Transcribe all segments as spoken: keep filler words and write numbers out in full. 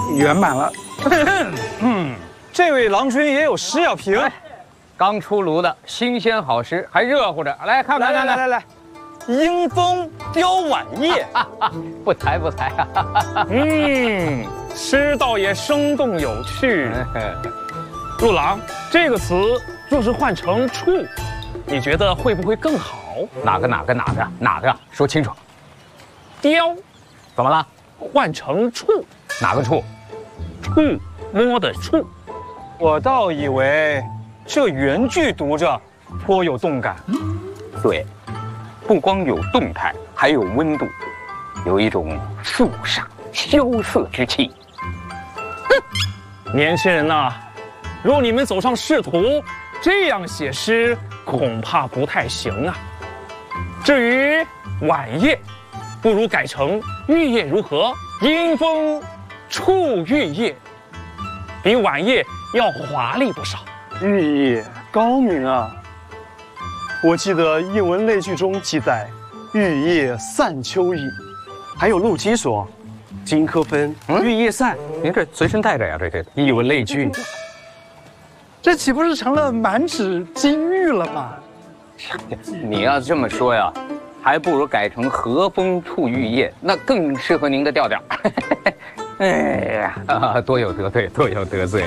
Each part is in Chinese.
圆满了。嗯，这位郎君也有诗要评。 刚出炉的新鲜好诗，还热乎着，来看看， 来来来来来，迎风雕晚叶， 不才不才啊！ 嗯，诗倒也生动有趣。陆郎，这个词若是换成处，你觉得会不会更好？ 哪个哪个哪个哪个？说清楚。 雕， 怎么了？ 换成处， 哪个处？ 触摸的触。 我倒以为这原句读着颇有动感。 对，不光有动态，还有温度，有一种肃杀萧瑟之气。 哼，年轻人呐、啊，若你们走上仕途，这样写诗恐怕不太行啊。至于晚叶，不如改成玉叶如何？迎风触玉叶，比晚叶要华丽不少。 玉叶高明啊！我记得《艺文类聚》中记载，玉叶散秋意，还有陆机说，荆轲分，玉叶散。 您这随身带着呀？这这《艺文类聚》， 这岂不是成了满纸金玉了吗？ 你要这么说呀，还不如改成和风触玉叶，那更适合您的调调。哎呀，啊，多有得罪，多有得罪。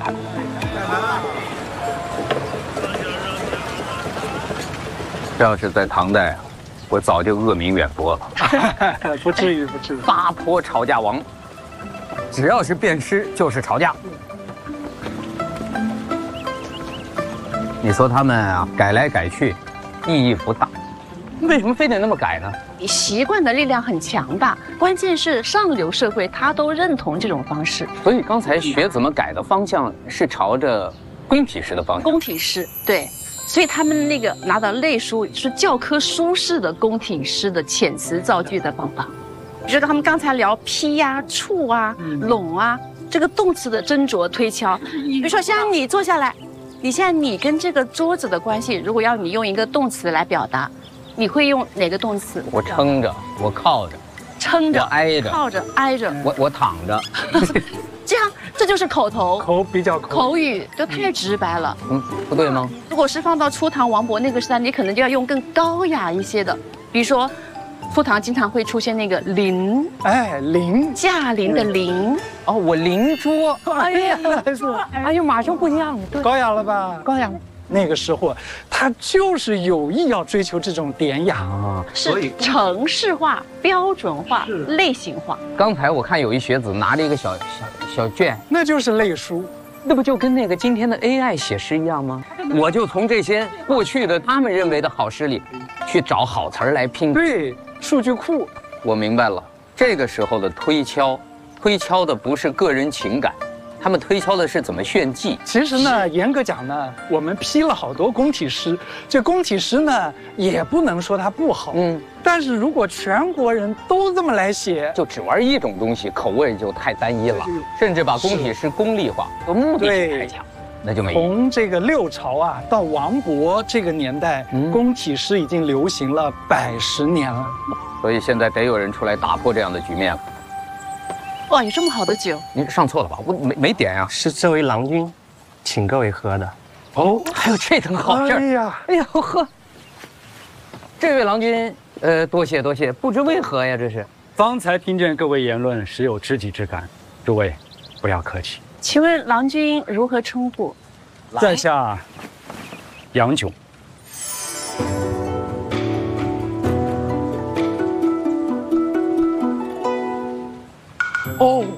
这要是在唐代，我早就恶名远播了。 不至于，不至于。 八坡吵架王，只要是辩诗就是吵架。你说他们啊，改来改去，意义不大，为什么非得那么改呢？ 习惯的力量很强大，关键是上流社会他都认同这种方式。 所以刚才学怎么改的方向是朝着宫体诗的方向。 宫体诗，对。所以他们那个拿到类书是教科书式的宫体诗的遣词造句的方法。比如说他们刚才聊劈呀、触啊、拢啊，这个动词的斟酌推敲。比如说像你坐下来，你现在你跟这个桌子的关系，如果要你用一个动词来表达，你会用哪个动词？ 我撑着，我靠着， 撑着， 我挨着， 靠着，挨着， 我我躺着。 这样，这就是口头， 口比较口， 口语就太直白了。 嗯，不对吗？ 如果是放到初唐王勃那个时代，你可能就要用更高雅一些的，比如说，初唐经常会出现那个临， 哎，临驾临的临。 哦，我临桌。 哎呀， 是， 哎呦，马上不一样了，对， 高雅了吧？ 高雅。 那个时候，他就是有意要追求这种典雅啊， 是程式化、标准化、类型化。 刚才我看有一学子拿着一个小小小卷， 那就是类书， 那不就跟那个今天的 A I 写诗一样吗？我就从这些过去的他们认为的好诗里，去找好词儿来拼。 对，数据库。 我明白了，这个时候的推敲，推敲的不是个人情感。他们推敲的是怎么炫技。 其实呢，严格讲呢，我们批了好多宫体诗，这宫体诗呢，也不能说它不好。嗯，但是如果全国人都这么来写， 就只玩一种东西，口味就太单一了，甚至把宫体诗功利化，目的性太强，那就没意思。 从这个六朝啊到王勃这个年代，嗯、宫体诗已经流行了百十年了。 所以现在得有人出来打破这样的局面了。 哇，有这么好的酒！ 您上错了吧？我没没点呀、啊， 是这位郎君，请各位喝的。 哦，还有这等好事儿！ 哎呀， 哎呀，喝！这位郎君，呃，多谢多谢，不知为何呀？这是方才听见各位言论，实有知己之感，诸位不要客气。 请问郎君如何称呼？ 在下杨炯。 哦，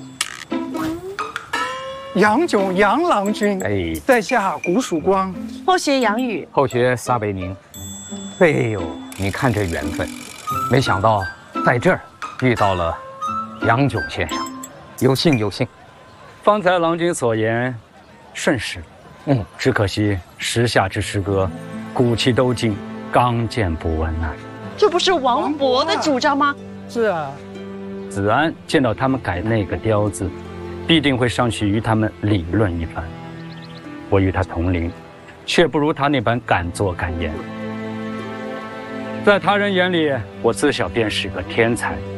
杨炯杨郎君，哎，在下古曙光， 后学杨宇， 后学撒贝宁。哎呦，你看这缘分，没想到在这儿遇到了杨炯先生，有幸有幸。 方才郎君所言甚是，嗯，只可惜时下之诗歌，骨气都尽，刚健不稳啊。 这不是王勃的主张吗？ 是啊。 子安见到他们改那个雕字，必定会上去与他们理论一番。我与他同龄，却不如他那般敢作敢言。在他人眼里，我自小便是个天才，